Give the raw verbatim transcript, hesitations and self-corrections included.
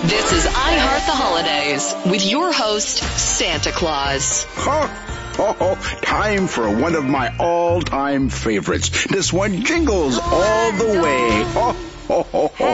This is I Heart the Holidays with your host, Santa Claus. Oh, oh, oh, time for one of my all-time favorites. This one jingles all the way. Oh, oh, oh, oh.